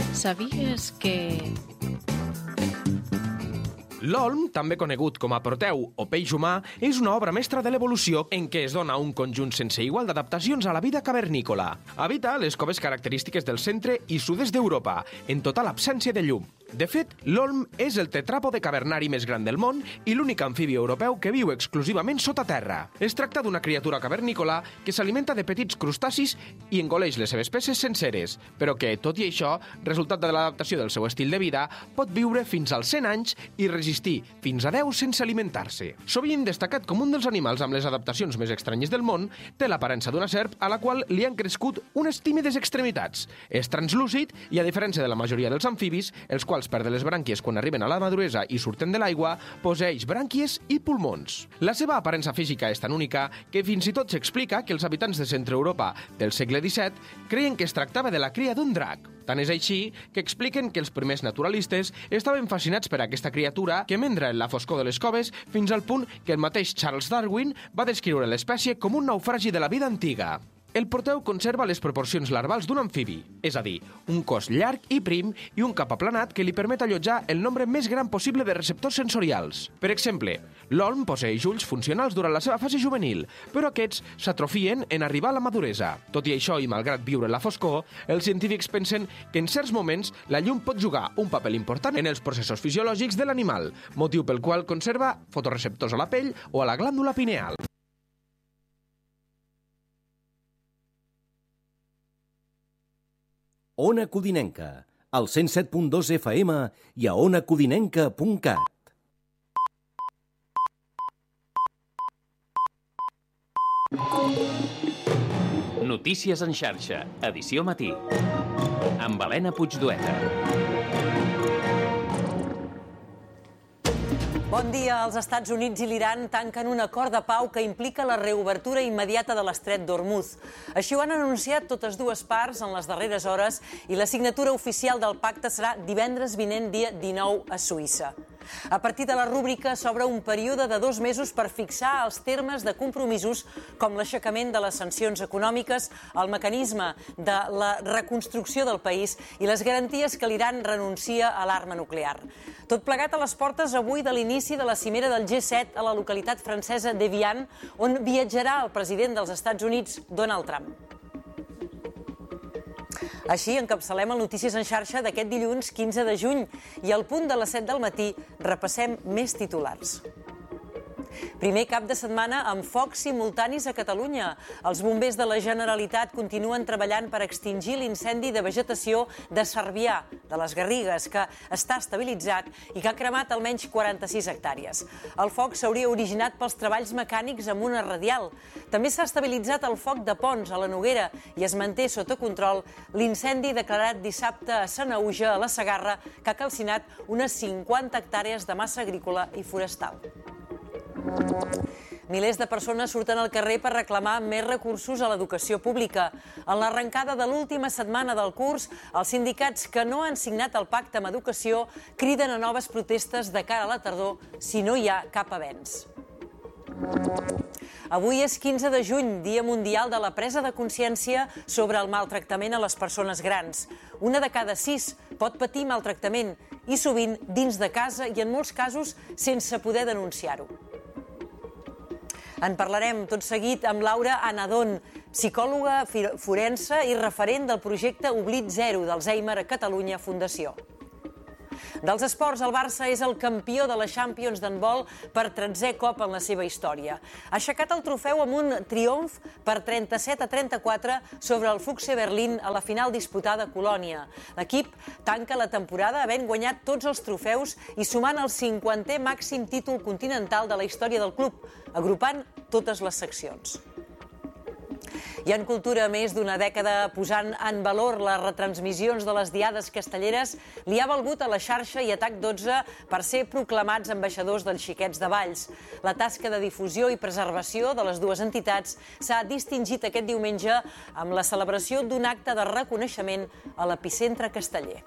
Sabies que... L'olm, també conegut com a proteu o peix humà, és una obra mestra de l'evolució en què es dona un conjunt sense igual d'adaptacions a la vida cavernícola. Habita les coves característiques del centre i sud-est d'Europa, en total absència de llum. De fet, l'olm és el tetràpode cavernari més gran del món i l'únic amfibi europeu que viu exclusivament sota terra. Es tracta d'una criatura cavernícola que s'alimenta de petits crustacis i engoleix les seves peces senceres, però que, tot i això, resultat de l'adaptació del seu estil de vida, pot viure fins als 100 anys i resistir fins a 10 sense alimentar-se. Sovint destacat com un dels animals amb les adaptacions més estranyes del món, té l'aparença d'una serp a la qual li han crescut unes tímides extremitats. És translúcid i, a diferència de la majoria dels amfibis, els quals perden les brànquies quan arriben a la maduresa i surten de l'aigua, posseeix brànquies i pulmons. La seva aparença física és tan única que fins i tot s'explica que els habitants de Centre-Europa del segle XVII creien que es tractava de la cria d'un drac. Tant és així que expliquen que els primers naturalistes estaven fascinats per aquesta criatura que mendra en la foscor de les coves fins al punt que el mateix Charles Darwin va descriure l'espècie com un naufragi de la vida antiga. El proteu conserva les proporcions larvals d'un amfibi, és a dir, un cos llarg i prim i un cap aplanat que li permet allotjar el nombre més gran possible de receptors sensorials. Per exemple, l'olm posseeix ulls funcionals durant la seva fase juvenil, però aquests s'atrofien en arribar a la maduresa. Tot i això, i malgrat viure en la foscor, els científics pensen que en certs moments la llum pot jugar un paper important en els processos fisiològics de l'animal, motiu pel qual conserva fotoreceptors a la pell o a la glàndula pineal. Ona Codinenca, al 107.2 FM i a onacodinenca.cat. Notícies en xarxa, edició matí. Amb Helena Puigdueta. Bon dia. Els Estats Units i l'Iran tanquen un acord de pau que implica la reobertura immediata de l'estret d'Hormuz. Així ho han anunciat totes dues parts en les darreres hores i la signatura oficial del pacte serà divendres vinent, dia 19, a Suïssa. A partir de la rúbrica s'obre un període de 2 mesos per fixar els termes de compromisos com l'aixecament de les sancions econòmiques, el mecanisme de la reconstrucció del país i les garanties que l'Iran renuncia a l'arma nuclear. Tot plegat a les portes avui de l'inici de la cimera del G7 a la localitat francesa d'Evian, on viatjarà el president dels Estats Units, Donald Trump. Així encapçalem el Notícies en xarxa d'aquest dilluns 15 de juny i al punt de les 7 del matí repassem més titulars. Primer cap de setmana amb focs simultanis a Catalunya. Els bombers de la Generalitat continuen treballant per extingir l'incendi de vegetació de Cervià, de les Garrigues, que està estabilitzat i que ha cremat almenys 46 hectàrees. El foc s'hauria originat pels treballs mecànics amb una radial. També s'ha estabilitzat el foc de Ponts, a la Noguera, i es manté sota control l'incendi declarat dissabte a Sanaüja, a la Segarra, que ha calcinat unes 50 hectàrees de massa agrícola i forestal. Milers de persones surten al carrer per reclamar més recursos a l'educació pública. En l'arrencada de l'última setmana del curs, els sindicats que no han signat el pacte amb educació criden a noves protestes de cara a la tardor si no hi ha cap avenç. Avui és 15 de juny, Dia Mundial de la Presa de Consciència sobre el maltractament a les persones grans. Una de cada 6 pot patir maltractament i sovint dins de casa i en molts casos sense poder denunciar-ho. En parlarem tot seguit amb Laura Anadón, psicòloga forense i referent del projecte Oblit Zero d'Alzheimer a Catalunya Fundació. Dels esports, el Barça és el campió de la Champions d'handbol per 13è cop en la seva història. Ha aixecat el trofeu amb un triomf per 37-34 sobre el Füchse Berlín a la final disputada a Colònia. L'equip tanca la temporada havent guanyat tots els trofeus i sumant el 50è màxim títol continental de la història del club, agrupant totes les seccions. I en cultura, més d'una dècada posant en valor les retransmissions de les diades castelleres, li ha valgut a la xarxa i a TAC12 per ser proclamats ambaixadors dels Xiquets de Valls. La tasca de difusió i preservació de les dues entitats s'ha distingit aquest diumenge amb la celebració d'un acte de reconeixement a l'epicentre casteller.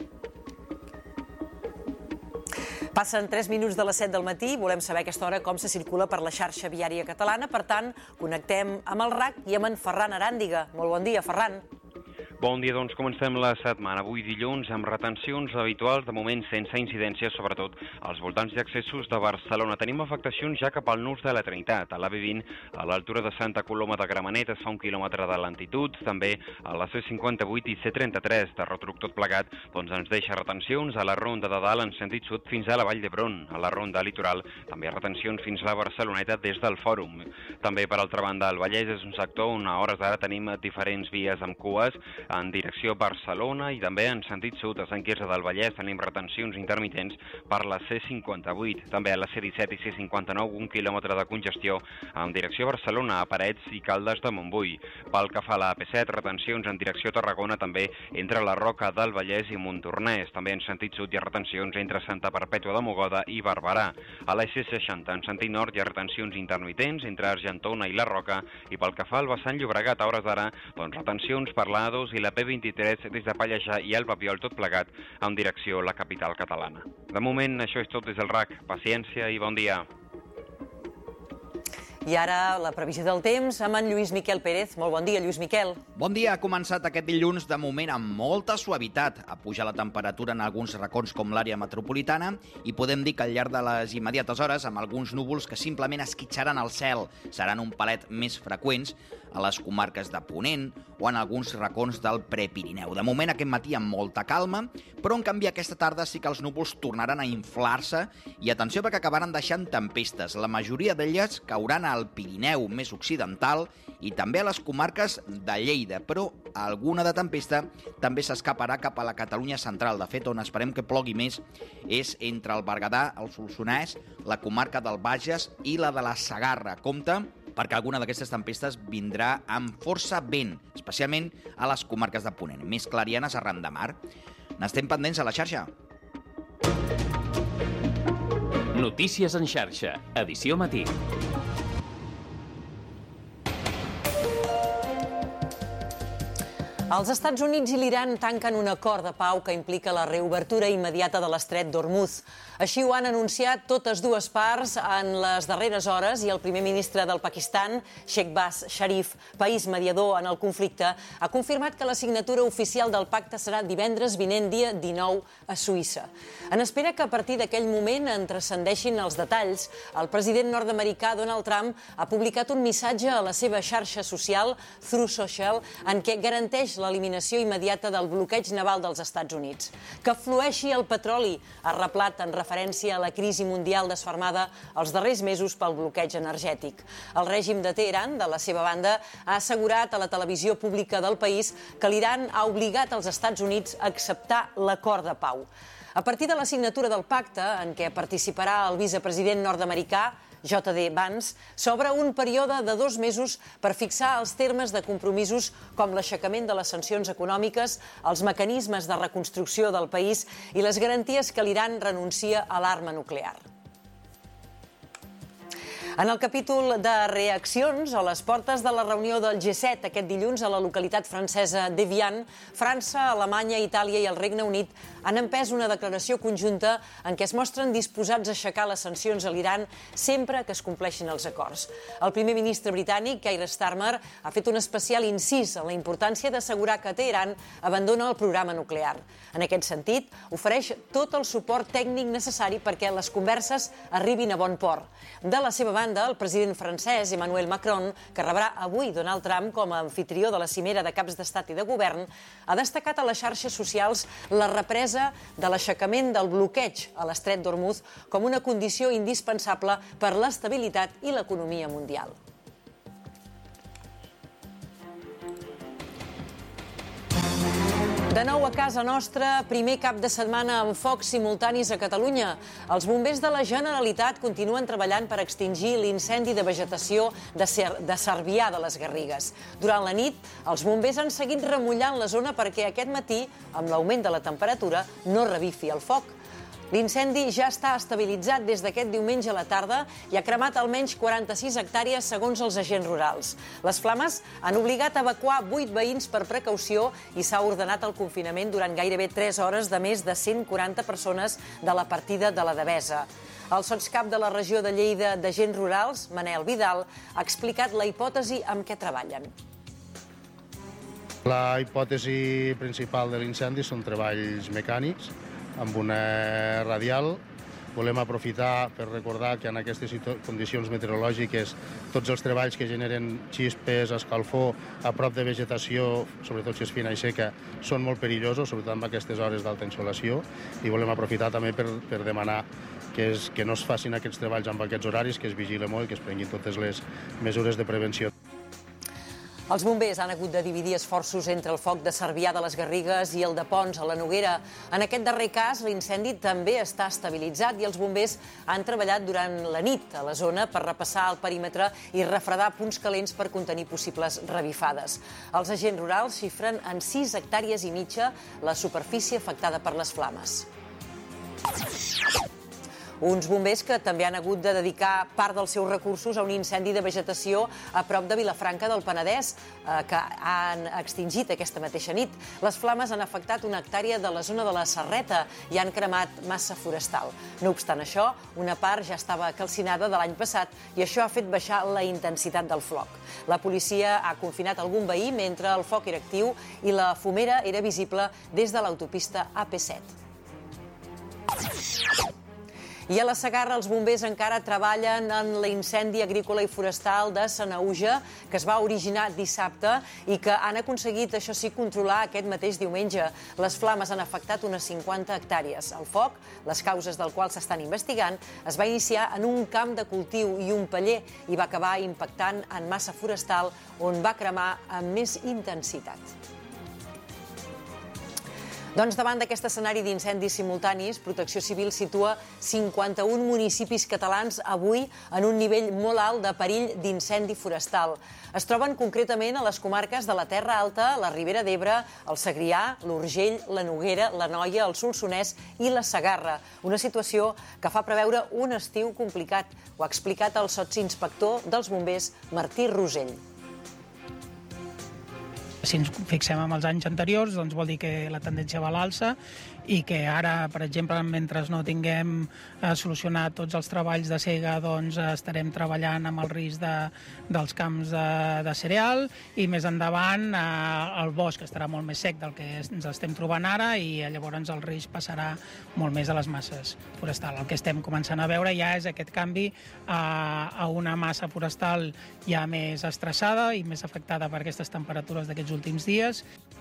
Passen 3 minuts de les 7 del matí, volem saber a aquesta hora com se circula per la xarxa viària catalana, per tant, connectem amb el RAC i amb en Ferran Aràndiga. Molt bon dia, Ferran. Bon dia, doncs comencem la setmana. Avui dilluns amb retencions habituals, de moment sense incidències, sobretot als voltants i accessos de Barcelona. Tenim afectacions ja cap al nus de la Trinitat. A l'AV20, a l'altura de Santa Coloma de Gramenet, es fa 1 quilòmetre de lentitud. També a la C58 i C33, de retruc tot plegat, doncs ens deixa retencions a la ronda de dalt en sentit sud fins a la Vall d'Hebron. A la ronda litoral també retencions fins a la Barceloneta des del Fòrum. També, per altra banda, el Vallès és un sector on a hores d'ara tenim diferents vies amb cues en direcció Barcelona i també en sentit sud. A Sant Quirze del Vallès tenim retencions intermitents per la C58. També a la C17 i C59 1 quilòmetre de congestió en direcció Barcelona, a Parets i Caldes de Montbui. Pel que fa a la AP7, retencions en direcció Tarragona també entre la Roca del Vallès i Montornès. També en sentit sud hi ha retencions entre Santa Perpètua de Mogoda i Barberà. A la C60 en sentit nord hi ha retencions intermitents entre Argentona i la Roca, i pel que fa al vessant Llobregat, a hores d'ara, doncs retencions per la A2 i la P23 des de Pallejà i el Papiol, tot plegat en direcció a la capital catalana. De moment, això és tot des del RAC. Paciència i bon dia. I ara la previsió del temps amb en Lluís Miquel Pérez. Molt bon dia, Lluís Miquel. Bon dia. Ha començat aquest dilluns de moment amb molta suavitat. Ha pujat la temperatura en alguns racons com l'àrea metropolitana i podem dir que al llarg de les immediates hores amb alguns núvols que simplement esquitxaran el cel. Seran un palet més freqüents a les comarques de Ponent o en alguns racons del Prepirineu. De moment aquest matí amb molta calma, però en canvi aquesta tarda sí que els núvols tornaran a inflar-se i atenció perquè acabaran deixant tempestes. La majoria d'elles cauran al Pirineu més occidental i també a les comarques de Lleida, però alguna de tempesta també s'escaparà cap a la Catalunya central. De fet, on esperem que plogui més és entre el Berguedà, el Solsonès, la comarca del Bages i la de la Segarra. Compte, perquè alguna d'aquestes tempestes vindrà amb força vent, especialment a les comarques de Ponent, més clarianes arran de mar. N'estem pendents a la xarxa. Notícies en xarxa, edició matí. Els Estats Units i l'Iran tanquen un acord de pau que implica la reobertura immediata de l'estret d'Hormuz. Així ho han anunciat totes dues parts en les darreres hores i el primer ministre del Pakistan, Shehbaz Sharif, país mediador en el conflicte, ha confirmat que la signatura oficial del pacte serà divendres vinent, dia 19, a Suïssa. En espera que a partir d'aquell moment en transcendeixin els detalls, el president nord-americà Donald Trump ha publicat un missatge a la seva xarxa social, Truth Social, en què garanteix l'eliminació immediata del bloqueig naval dels Estats Units. Que flueixi el petroli, ha reblat en referència a la crisi mundial desfermada els darrers mesos pel bloqueig energètic. El règim de Teheran, de la seva banda, ha assegurat a la televisió pública del país que l'Iran ha obligat els Estats Units a acceptar l'acord de pau. A partir de la signatura del pacte, en què participarà el vicepresident nord-americà, J.D. Vance, s'obre un període de 2 mesos per fixar els termes de compromisos com l'aixecament de les sancions econòmiques, els mecanismes de reconstrucció del país i les garanties que l'Iran renuncia a l'arma nuclear. En el capítol de reaccions, a les portes de la reunió del G7 aquest dilluns a la localitat francesa d'Evian, França, Alemanya, Itàlia i el Regne Unit han empès una declaració conjunta en què es mostren disposats a aixecar les sancions a l'Iran sempre que es compleixin els acords. El primer ministre britànic, Keir Starmer, ha fet un especial incís en la importància d'assegurar que Teheran abandona el programa nuclear. En aquest sentit, ofereix tot el suport tècnic necessari perquè les converses arribin a bon port. De la seva banda, el president francès Emmanuel Macron, que rebrà avui Donald Trump com a anfitrió de la cimera de caps d'estat i de govern, ha destacat a les xarxes socials la represa de l'aixecament del bloqueig a l'estret d'Hormuz com una condició indispensable per l'estabilitat i l'economia mundial. De nou a casa nostra, primer cap de setmana amb focs simultanis a Catalunya. Els bombers de la Generalitat continuen treballant per extingir l'incendi de vegetació de Cervià de les Garrigues. Durant la nit, els bombers han seguit remullant la zona perquè aquest matí, amb l'augment de la temperatura, no revifi el foc. L'incendi ja està estabilitzat des d'aquest diumenge a la tarda i ha cremat almenys 46 hectàrees segons els agents rurals. Les flames han obligat a evacuar 8 veïns per precaució i s'ha ordenat el confinament durant gairebé 3 hores de més de 140 persones de la partida de la Devesa. El sotscap de la regió de Lleida d'Agents Rurals, Manel Vidal, ha explicat la hipòtesi amb què treballen. La hipòtesi principal de l'incendi són treballs mecànics amb una radial. Volem aprofitar per recordar que en aquestes condicions meteorològiques tots els treballs que generen xispes, escalfor, a prop de vegetació, sobretot si és fina i seca, són molt perillosos, sobretot en aquestes hores d'alta insolació, i volem aprofitar també per demanar que no es facin aquests treballs amb aquests horaris, que es vigile molt i que es prenguin totes les mesures de prevenció. Els bombers han hagut de dividir esforços entre el foc de Cervià de les Garrigues i el de Ponts, a la Noguera. En aquest darrer cas, l'incendi també està estabilitzat i els bombers han treballat durant la nit a la zona per repassar el perímetre i refredar punts calents per contenir possibles revifades. Els agents rurals xifren en 6 hectàrees i mitja la superfície afectada per les flames. Uns bombers que també han hagut de dedicar part dels seus recursos a un incendi de vegetació a prop de Vilafranca del Penedès, que han extingit aquesta mateixa nit. Les flames han afectat una hectàrea de la zona de la Serreta i han cremat massa forestal. No obstant això, una part ja estava calcinada de l'any passat i això ha fet baixar la intensitat del foc. La policia ha confinat algun veí mentre el foc era actiu i la fumera era visible des de l'autopista AP7. I a la Segarra els bombers encara treballen en l'incendi agrícola i forestal de Sanaüja, que es va originar dissabte i que han aconseguit, això sí, controlar aquest mateix diumenge. Les flames han afectat unes 50 hectàrees. El foc, les causes del qual s'estan investigant, es va iniciar en un camp de cultiu i un paller i va acabar impactant en massa forestal on va cremar amb més intensitat. Doncs davant d'aquest escenari d'incendis simultanis, Protecció Civil situa 51 municipis catalans avui en un nivell molt alt de perill d'incendi forestal. Es troben concretament a les comarques de la Terra Alta, la Ribera d'Ebre, el Segrià, l'Urgell, la Noguera, l'Anoia, el Solsonès i la Segarra. Una situació que fa preveure un estiu complicat. Ho ha explicat el sotsinspector dels bombers, Martí Rosell. Si ens fixem en els anys anteriors, doncs vol dir que la tendència va a l'alça i que ara, per exemple, mentre no tinguem solucionat tots els treballs de sega, doncs estarem treballant amb el risc dels camps de cereal i més endavant el bosc estarà molt més sec del que ens estem trobant ara i llavors el risc passarà molt més a les masses forestals. El que estem començant a veure ja és aquest canvi a una massa forestal ja més estressada i més afectada per aquestes temperatures d'aquests últims dies.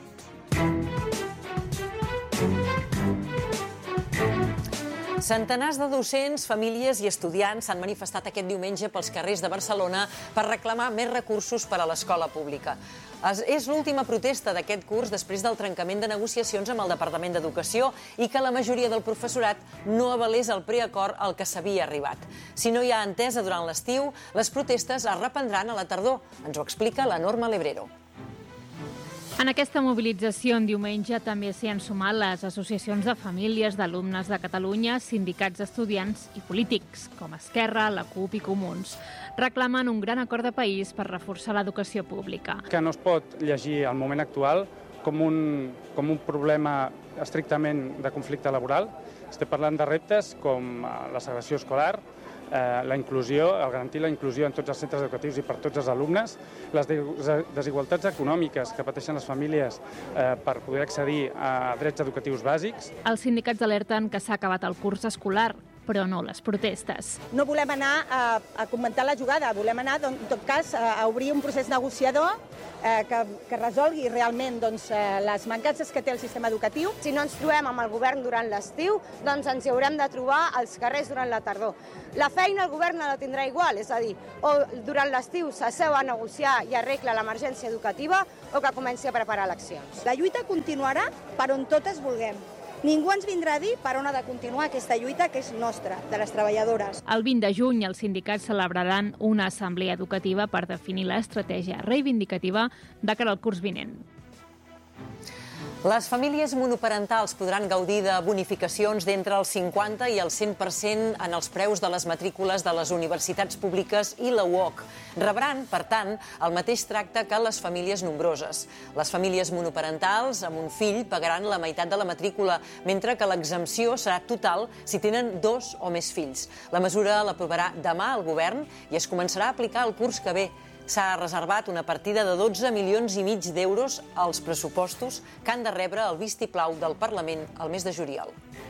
Centenars de docents, famílies i estudiants s'han manifestat aquest diumenge pels carrers de Barcelona per reclamar més recursos per a l'escola pública. És l'última protesta d'aquest curs després del trencament de negociacions amb el Departament d'Educació i que la majoria del professorat no avalés el preacord al que s'havia arribat. Si no hi ha entesa durant l'estiu, les protestes es reprendran a la tardor. Ens ho explica la Norma Lebrero. En aquesta mobilització en diumenge també s'hi han sumat les associacions de famílies d'alumnes de Catalunya, sindicats d'estudiants i polítics, com Esquerra, la CUP i Comuns. Reclamen un gran acord de país per reforçar l'educació pública. Que no es pot llegir el moment actual com un problema estrictament de conflicte laboral. Estem parlant de reptes com la segregació escolar, la inclusió, el garantir la inclusió en tots els centres educatius i per tots els alumnes, les desigualtats econòmiques que pateixen les famílies per poder accedir a drets educatius bàsics. Els sindicats alerten que s'ha acabat el curs escolar, però no les protestes. No volem anar a comentar la jugada, volem anar, en tot cas, a obrir un procés negociador que resolgui realment les mancances que té el sistema educatiu. Si no ens trobem amb el govern durant l'estiu, doncs ens hi haurem de trobar als carrers durant la tardor. La feina el govern no la tindrà igual, és a dir, o durant l'estiu s'asseu a negociar i arregla l'emergència educativa o que comenci a preparar eleccions. La lluita continuarà per on totes vulguem. Ningú ens vindrà a dir per on ha de continuar aquesta lluita que és nostra, de les treballadores. El 20 de juny els sindicats celebraran una assemblea educativa per definir l'estratègia reivindicativa de cara al curs vinent. Les famílies monoparentals podran gaudir de bonificacions d'entre el 50 i el 100% en els preus de les matrícules de les universitats públiques i la UOC. Rebran, per tant, el mateix tracte que les famílies nombroses. Les famílies monoparentals amb un fill pagaran la meitat de la matrícula, mentre que l'exempció serà total si tenen 2 o més fills. La mesura l'aprovarà demà el govern i es començarà a aplicar el curs que ve. s'ha reservat una partida de 12,5 milions d'euros als pressupostos que han de rebre el vistiplau del Parlament el mes de juliol.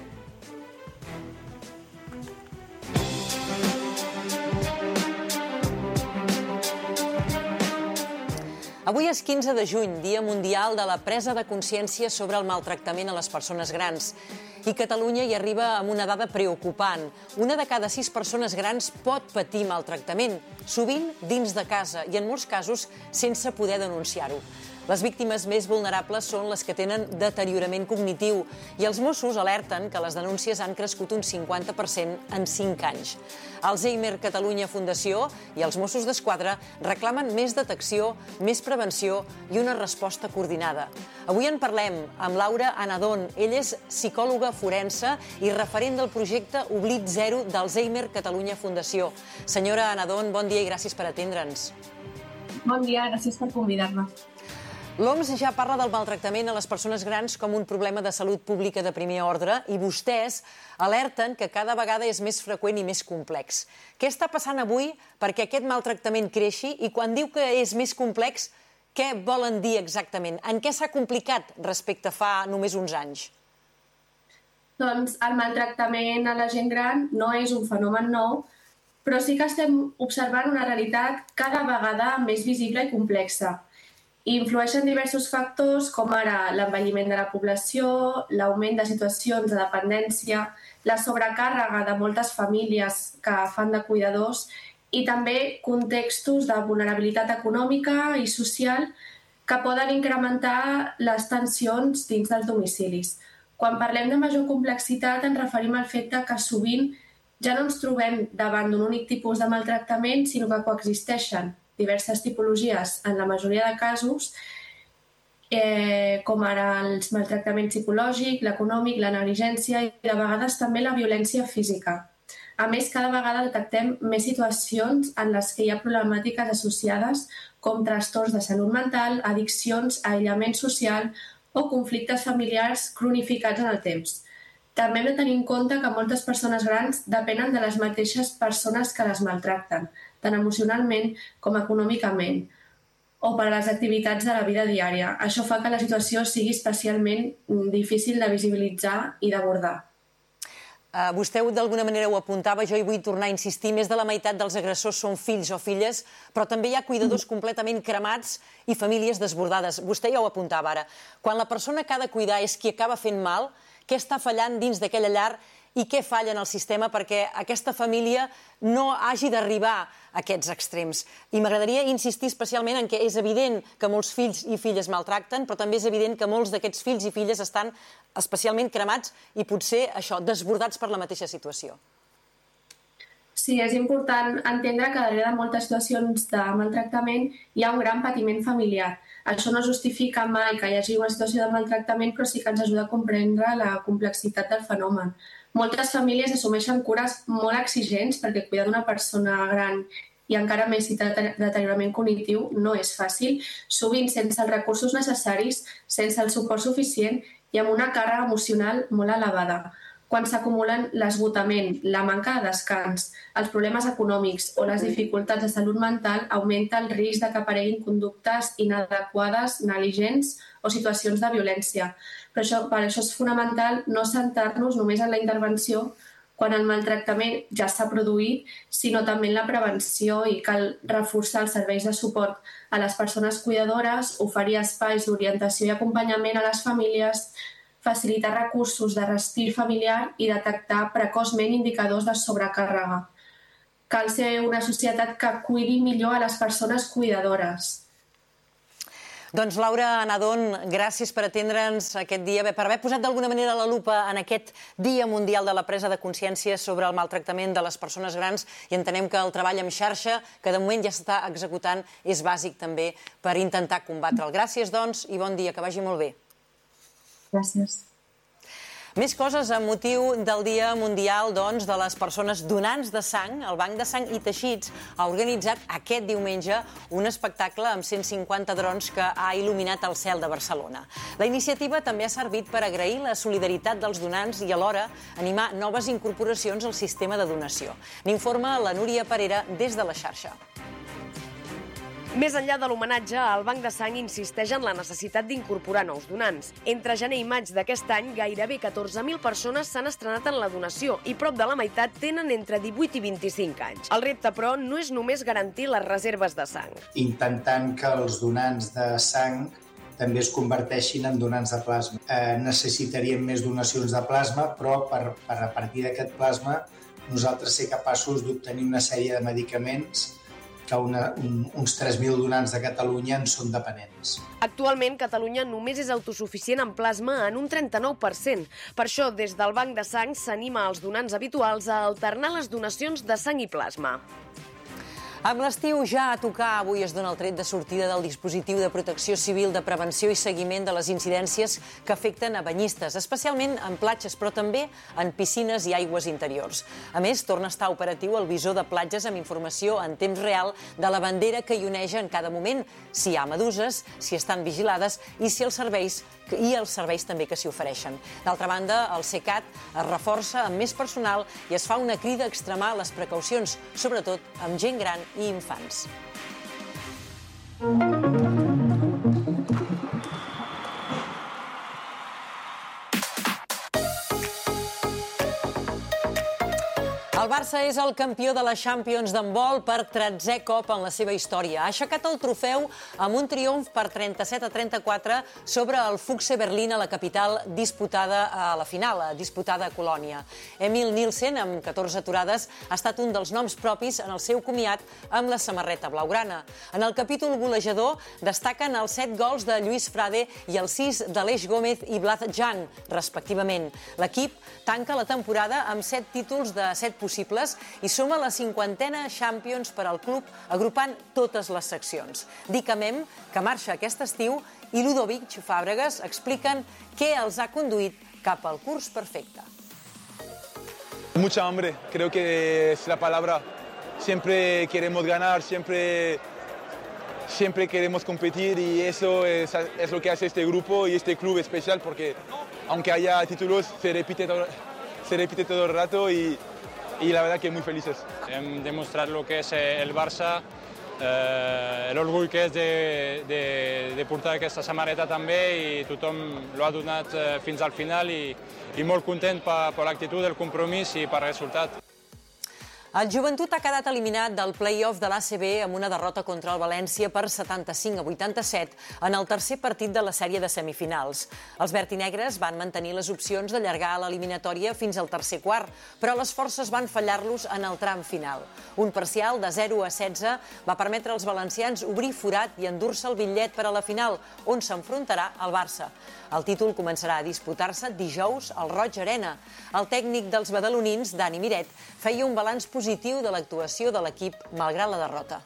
Avui és 15 de juny, Dia Mundial de la Presa de Consciència sobre el maltractament a les persones grans. I Catalunya hi arriba amb una dada preocupant. Una de cada 6 persones grans pot patir maltractament, sovint dins de casa i en molts casos sense poder denunciar-ho. Les víctimes més vulnerables són les que tenen deteriorament cognitiu i els Mossos alerten que les denúncies han crescut un 50% en 5 anys. Alzheimer Catalunya Fundació i els Mossos d'Esquadra reclamen més detecció, més prevenció i una resposta coordinada. Avui en parlem amb Laura Anadón. Ella és psicòloga forense i referent del projecte Oblit Zero d'Alzheimer Catalunya Fundació. Senyora Anadón, bon dia i gràcies per atendre'ns. Bon dia, gràcies per convidar-me. L'OMS ja parla del maltractament a les persones grans com un problema de salut pública de primer ordre i vostès alerten que cada vegada és més freqüent i més complex. Què està passant avui perquè aquest maltractament creixi i quan diu que és més complex, què volen dir exactament? En què s'ha complicat respecte a fa només uns anys? Doncs el maltractament a la gent gran no és un fenomen nou, però sí que estem observant una realitat cada vegada més visible i complexa. Influeixen diversos factors com ara l'envelliment de la població, l'augment de situacions de dependència, la sobrecàrrega de moltes famílies que fan de cuidadors i també contextos de vulnerabilitat econòmica i social que poden incrementar les tensions dins dels domicilis. Quan parlem de major complexitat ens referim al fet que sovint ja no ens trobem davant d'un únic tipus de maltractament, sinó que coexisteixen diverses tipologies en la majoria de casos, com ara el maltractament psicològic, l'econòmic, la negligència i de vegades també la violència física. A més, cada vegada detectem més situacions en les que hi ha problemàtiques associades com trastorns de salut mental, addiccions, aïllament social o conflictes familiars cronificats en el temps. També hem de tenir en compte que moltes persones grans depenen de les mateixes persones que les maltracten, tant emocionalment com econòmicament, o per a les activitats de la vida diària. Això fa que la situació sigui especialment difícil de visibilitzar i d'abordar. Vostè d'alguna manera ho apuntava, jo hi vull tornar a insistir, més de la meitat dels agressors són fills o filles, però també hi ha cuidadors completament cremats i famílies desbordades. Vostè ja ho apuntava ara. Quan la persona que ha de cuidar és qui acaba fent mal, què està fallant dins d'aquella llar i què falla en el sistema perquè aquesta família no hagi d'arribar a aquests extrems. I m'agradaria insistir especialment en que és evident que molts fills i filles maltracten, però també és evident que molts d'aquests fills i filles estan especialment cremats i potser això, desbordats per la mateixa situació. Sí, és important entendre que darrere de moltes situacions de maltractament hi ha un gran patiment familiar. Això no justifica mai que hi hagi una situació de maltractament, però sí que ens ajuda a comprendre la complexitat del fenomen. Moltes famílies assumeixen cures molt exigents perquè cuidar d'una persona gran i encara més si té deteriorament cognitiu no és fàcil, sovint sense els recursos necessaris, sense el suport suficient i amb una càrrega emocional molt elevada. Quan s'acumulen l'esgotament, la manca de descans, els problemes econòmics o les dificultats de salut mental, augmenta el risc de que apareguin conductes inadequades, negligents o situacions de violència. Per això és fonamental no centrar-nos només en la intervenció quan el maltractament ja s'ha produït, sinó també en la prevenció i cal reforçar els serveis de suport a les persones cuidadores, oferir espais d'orientació i acompanyament a les famílies, facilitar recursos de respir familiar i detectar precoçment indicadors de sobrecàrrega. Cal ser una societat que cuidi millor a les persones cuidadores. Doncs Laura Anadón, gràcies per atendre'ns aquest dia, per haver posat d'alguna manera la lupa en aquest Dia Mundial de la Presa de Consciència sobre el maltractament de les persones grans i entenem que el treball en xarxa, que de moment ja s'està executant, és bàsic també per intentar combatre'l. Gràcies, doncs, i bon dia, que vagi molt bé. Gràcies. Més coses amb motiu del Dia Mundial de les persones donants de sang. El Banc de Sang i Teixits ha organitzat aquest diumenge un espectacle amb 150 drons que ha il·luminat el cel de Barcelona. La iniciativa també ha servit per agrair la solidaritat dels donants i alhora animar noves incorporacions al sistema de donació. N'informa la Núria Parera des de la xarxa. Més enllà de l'homenatge, el Banc de Sang insisteix en la necessitat d'incorporar nous donants. Entre gener i maig d'aquest any, gairebé 14.000 persones s'han estrenat en la donació i prop de la meitat tenen entre 18 i 25 anys. El repte, però, no és només garantir les reserves de sang. Intentant que els donants de sang també es converteixin en donants de plasma. Necessitaríem més donacions de plasma, però a partir d'aquest plasma nosaltres ser capaços d'obtenir una sèrie de medicaments que uns 3.000 donants de Catalunya en són dependents. Actualment, Catalunya només és autosuficient en plasma en un 39%. Per això, des del Banc de Sang s'anima als donants habituals a alternar les donacions de sang i plasma. Amb l'estiu ja a tocar, avui es dona el tret de sortida del dispositiu de protecció civil de prevenció i seguiment de les incidències que afecten a banyistes, especialment en platges, però també en piscines i aigües interiors. A més, torna a estar operatiu el visor de platges amb informació en temps real de la bandera que hi oneja en cada moment, si hi ha meduses, si estan vigilades i els serveis també que s'hi ofereixen. D'altra banda, el CECAT es reforça amb més personal i es fa una crida a extremar les precaucions, sobretot amb gent gran i infants. El Barça és el campió de la Champions d'handbol per 13è cop en la seva història. Ha aixecat el trofeu amb un triomf per 37-34 sobre el Füchse Berlín a la capital, disputada a la final, disputada a Colònia. Emil Nielsen, amb 14 aturades, ha estat un dels noms propis en el seu comiat amb la samarreta blaugrana. En el capítol golejador destaquen els 7 gols de Lluís Frade i els 6 d'Aleix Gómez i Blaz Jan, respectivament. L'equip tanca la temporada amb 7 títols de 7 possibles i suma la 50a Champions per al club, agrupant totes les seccions. Dick Amem, que marxa aquest estiu, i Ludovic Fàbregas expliquen què els ha conduït cap al curs perfecte. Mucha hambre, creo que es la palabra. Siempre queremos ganar, siempre queremos competir y eso es lo que hace este grupo y este club especial, porque aunque haya títulos, se repite todo el rato y la verdad que muy felices. Demostrar lo que es el Barça, el orgull que és de portar aquesta samarreta també, i tothom l'ha donat fins al final i molt content per l'actitud, el compromís i per el resultat. El Joventut ha quedat eliminat del play-off de l'ACB amb una derrota contra el València per 75-87 en el tercer partit de la sèrie de semifinals. Els vertinegres van mantenir les opcions d'allargar l'eliminatòria fins al tercer quart, però les forces van fallar-los en el tram final. Un parcial de 0-16 va permetre als valencians obrir forat i endur-se el bitllet per a la final, on s'enfrontarà al Barça. El títol començarà a disputar-se dijous al Roig Arena. El tècnic dels badalonins, Dani Miret, feia un balanç positiu de l'actuació de l'equip malgrat la derrota.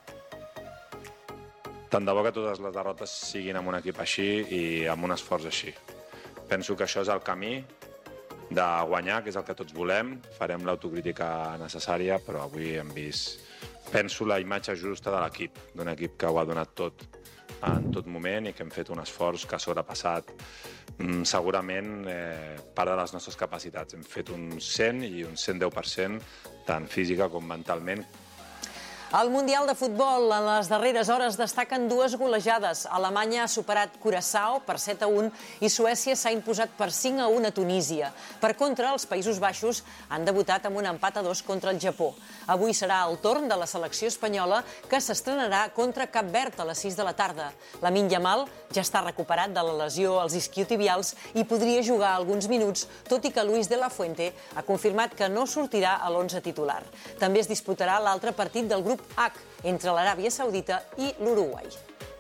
Tant de bo que totes les derrotes siguin amb un equip així i amb un esforç així. Penso que això és el camí de guanyar, que és el que tots volem. Farem l'autocrítica necessària, però avui hem vist, penso, la imatge justa de l'equip, d'un equip que ho ha donat tot en tot moment i que hem fet un esforç que ha sobrepassat segurament part de les nostres capacitats. Hem fet un 100 i un 110%, tant física com mentalment. Al Mundial de Futbol, en les darreres hores, destaquen dues golejades. Alemanya ha superat Curaçao per 7-1 i Suècia s'ha imposat per 5-1 a Tunísia. Per contra, els Països Baixos han debutat amb un empat a 2 contra el Japó. Avui serà el torn de la selecció espanyola, que s'estrenarà contra Cap Verd a les 6 de la tarda. Lamine Yamal ja està recuperat de la lesió als isquiotibials i podria jugar alguns minuts, tot i que Luis de la Fuente ha confirmat que no sortirà a l'11 titular. També es disputarà l'altre partit del grup H, entre l'Aràbia Saudita i l'Uruguai.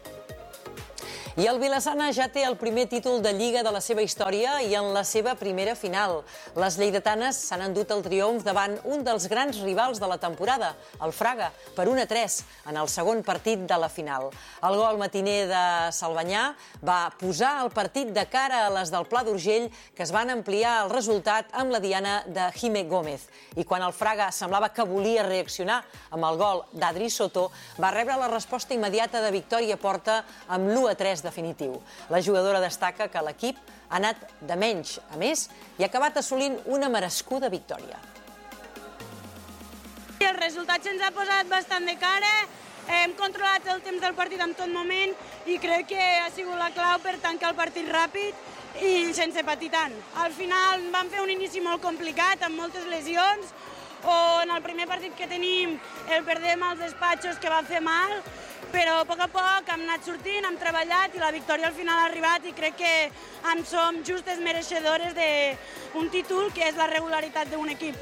I el Vilassana ja té el primer títol de Lliga de la seva història i en la seva primera final. Les lleidatanes s'han endut el triomf davant un dels grans rivals de la temporada, el Fraga, per 1-3 en el segon partit de la final. El gol matiner de Salvanyà va posar el partit de cara a les del Pla d'Urgell, que es van ampliar el resultat amb la diana de Jime Gómez. I quan el Fraga semblava que volia reaccionar amb el gol d'Adri Soto, va rebre la resposta immediata de Victòria Porta amb l'1-3 definitiu. La jugadora destaca que l'equip ha anat de menys a més i ha acabat assolint una merescuda victòria. El resultat se'ns ha posat bastant de cara, hem controlat el temps del partit en tot moment i crec que ha sigut la clau per tancar el partit ràpid i sense patir tant. Al final vam fer un inici molt complicat, amb moltes lesions, o en el primer partit que tenim el perdem als despatxos, que va fer mal, però a poc hem anat sortint, hem treballat i la victòria al final ha arribat i crec que en som justes mereixedores d'un títol que és la regularitat d'un equip.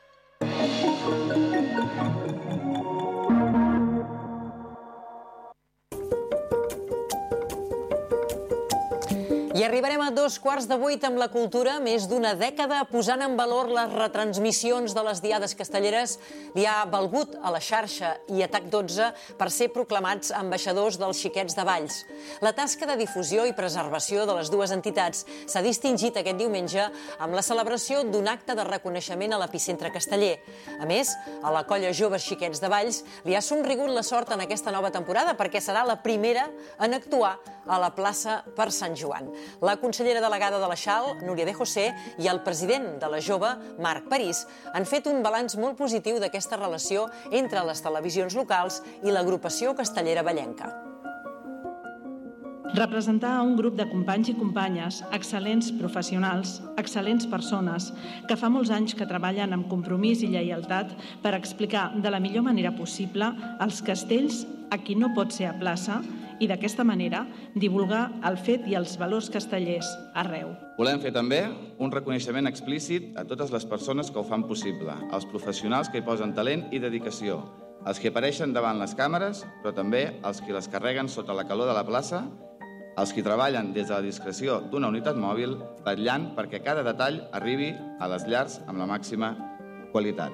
I arribarem a 7:15 amb la cultura. Més d'una dècada posant en valor les retransmissions de les diades castelleres li ha valgut a la xarxa i a TAC12 per ser proclamats ambaixadors dels Xiquets de Valls. La tasca de difusió i preservació de les dues entitats s'ha distingit aquest diumenge amb la celebració d'un acte de reconeixement a l'epicentre casteller. A més, a la colla Joves Xiquets de Valls li ha somrigut la sort en aquesta nova temporada perquè serà la primera en actuar a la plaça per Sant Joan. La consellera delegada de la XAL, Núria de José, i el president de la Jove, Marc París, han fet un balanç molt positiu d'aquesta relació entre les televisions locals i l'agrupació castellera vallenca. Representar un grup de companys i companyes, excel·lents professionals, excel·lents persones, que fa molts anys que treballen amb compromís i lleialtat per explicar de la millor manera possible els castells a qui no pot ser a plaça i d'aquesta manera divulgar el fet i els valors castellers arreu. Volem fer també un reconeixement explícit a totes les persones que ho fan possible, als professionals que hi posen talent i dedicació, els que apareixen davant les càmeres, però també els que les carreguen sota la calor de la plaça, els que treballen des de la discreció d'una unitat mòbil, vetllant perquè cada detall arribi a les llars amb la màxima qualitat.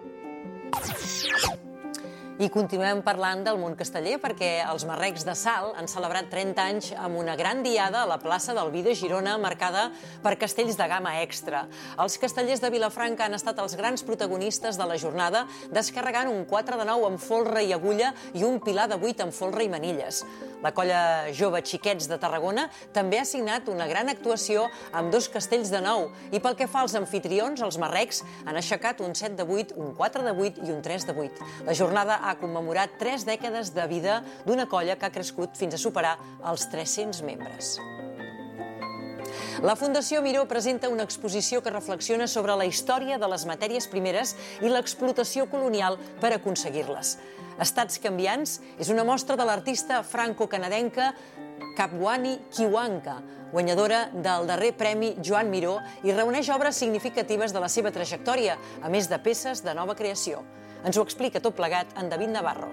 I continuem parlant del món casteller perquè els Marrecs de Salt han celebrat 30 anys amb una gran diada a la plaça del Vi de Girona marcada per castells de gamma extra. Els castellers de Vilafranca han estat els grans protagonistes de la jornada, descarregant un 4 de 9 amb folre i agulla i un pilar de 8 amb folre i manilles. La colla Jove Xiquets de Tarragona també ha signat una gran actuació amb 2 castells de 9 i pel que fa als anfitrions, els marrecs han aixecat un 7 de 8, un 4 de 8 i un 3 de 8. La jornada ha commemorat 3 dècades de vida d'una colla que ha crescut fins a superar els 300 membres. La Fundació Miró presenta una exposició que reflexiona sobre la història de les matèries primeres i l'explotació colonial per aconseguir-les. Estats canviants és una mostra de l'artista franco-canadenca Kapwani Kiwanga, guanyadora del darrer Premi Joan Miró, i reuneix obres significatives de la seva trajectòria, a més de peces de nova creació. Ens ho explica tot plegat en David Navarro.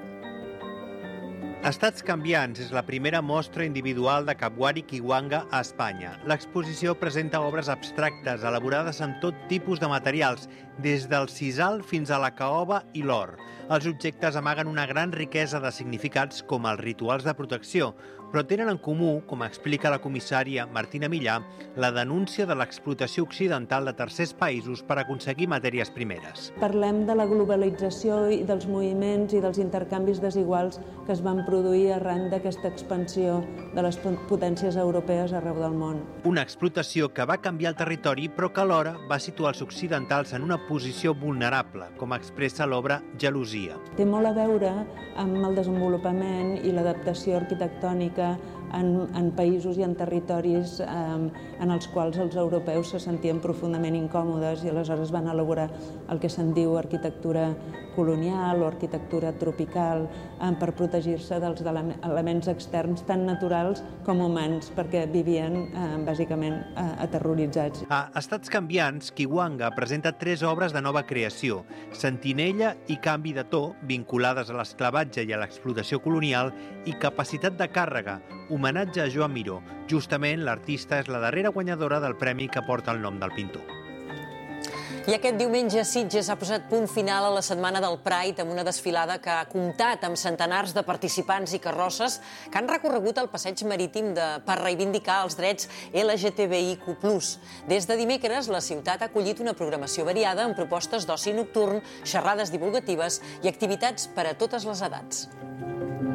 Estats canviants és la primera mostra individual de Kapwani Kiwanga a Espanya. L'exposició presenta obres abstractes elaborades amb tot tipus de materials, des del sisal fins a la caoba i l'or. Els objectes amaguen una gran riquesa de significats com els rituals de protecció, però tenen en comú, com explica la comissària Martina Millà, la denúncia de l'explotació occidental de tercers països per aconseguir matèries primeres. Parlem de la globalització i dels moviments i dels intercanvis desiguals que es van produir arran d'aquesta expansió de les potències europees arreu del món. Una explotació que va canviar el territori, però que alhora va situar els occidentals en una posició vulnerable, com expressa l'obra Gelosia. Té molt a veure amb el desenvolupament i l'adaptació arquitectònica en països i en territoris en els quals els europeus se sentien profundament incòmodes i aleshores van elaborar el que se'n diu arquitectura colonial o arquitectura tropical per protegir-se dels elements externs tan naturals com humans, perquè vivien bàsicament aterroritzats. A Estats canviants, Kiwanga presenta 3 obres de nova creació, Sentinella i Canvi de to, vinculades a l'esclavatge i a l'explotació colonial, i Capacitat de càrrega, homenatge a Joan Miró. Justament, l'artista és la darrera guanyadora del premi que porta el nom del pintor. I aquest diumenge Sitges ha posat punt final a la setmana del Pride amb una desfilada que ha comptat amb centenars de participants i carrosses que han recorregut el passeig marítim per reivindicar els drets LGTBIQ+. Des de dimecres, la ciutat ha acollit una programació variada amb propostes d'oci nocturn, xerrades divulgatives i activitats per a totes les edats.